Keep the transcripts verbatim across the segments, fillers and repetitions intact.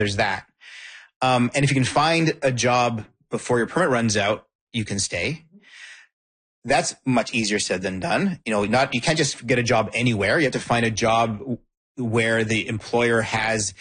There's that. Um, and if you can find a job before your permit runs out, you can stay. That's much easier said than done. You know, not, you can't just get a job anywhere. You have to find a job where the employer has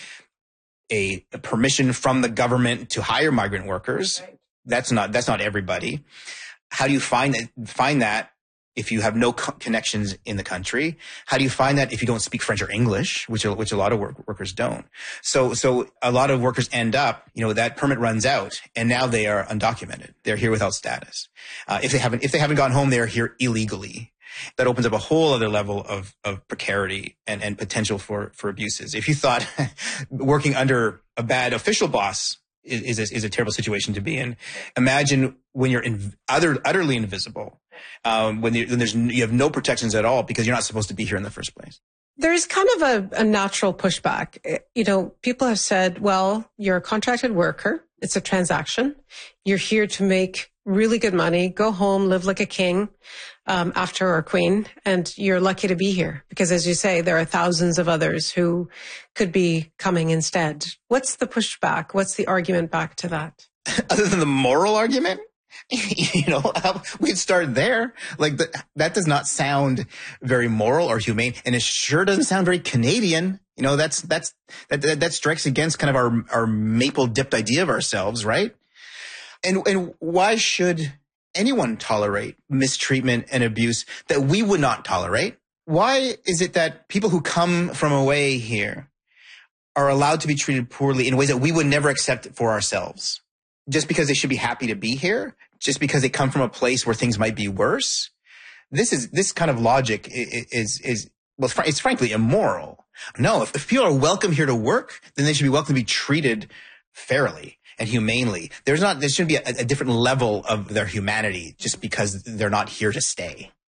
a, a permission from the government to hire migrant workers. Right. That's not, that's not everybody. How do you find that, find that if you have no co- connections in the country? How do you find that if you don't speak French or English, which, which a lot of work, workers don't? So, so a lot of workers end up, you know, that permit runs out and now they are undocumented. They're here without status. Uh, if they haven't, if they haven't gone home, they're here illegally. That opens up a whole other level of, of precarity and, and potential for, for abuses. If you thought working under a bad official boss is, is, a, is a terrible situation to be in, imagine when you're in, utter, utterly invisible, um, when, you, when there's, you have no protections at all because you're not supposed to be here in the first place. There's kind of a, a natural pushback. You know, people have said, well, you're a contracted worker. It's a transaction. You're here to make really good money, go home, live like a king, um, after or queen. And you're lucky to be here because, as you say, there are thousands of others who could be coming instead. What's the pushback? What's the argument back to that? Other than the moral argument? You know, we'd start there. Like the, that does not sound very moral or humane. And it sure doesn't sound very Canadian. You know, that's, that's, that, that, that strikes against kind of our, our maple dipped idea of ourselves, right? And, and why should anyone tolerate mistreatment and abuse that we would not tolerate? Why is it that people who come from away here are allowed to be treated poorly in ways that we would never accept for ourselves? Just because they should be happy to be here? Just because they come from a place where things might be worse? This is, this kind of logic is, is, is well, it's frankly immoral. No, if, if people are welcome here to work, then they should be welcome to be treated fairly and humanely. There's not, there shouldn't be a, a different level of their humanity just because they're not here to stay.